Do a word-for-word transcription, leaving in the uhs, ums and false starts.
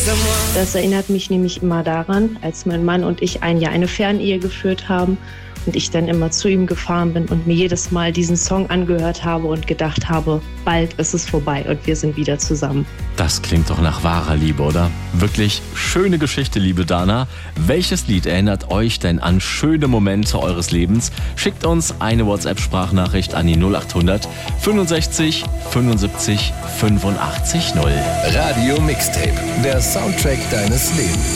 Das erinnert mich nämlich immer daran, als mein Mann und ich ein Jahr eine Fernehe geführt haben und ich dann immer zu ihm gefahren bin und mir jedes Mal diesen Song angehört habe und gedacht habe, bald ist es vorbei und wir sind wieder zusammen. Das klingt doch nach wahrer Liebe, oder? Wirklich schöne Geschichte, liebe Dana. Welches Lied erinnert euch denn an schöne Momente eures Lebens? Schickt uns eine WhatsApp-Sprachnachricht an die null acht hundert fünfundsechzig fünfundsiebzig fünfundachtzig null. Radio Mixtape, der Soundtrack deines Lebens.